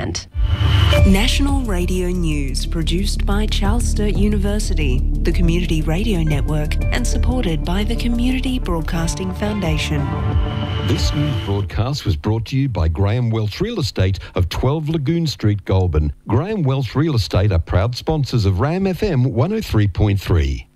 Queensland. National Radio News, produced by Charles Sturt University, the Community Radio Network, and supported by the Community Broadcasting Foundation. This news broadcast was brought to you by Graham Welsh Real Estate of 12 Lagoon Street, Goulburn. Graham Welsh Real Estate are proud sponsors of RAM FM 103.3.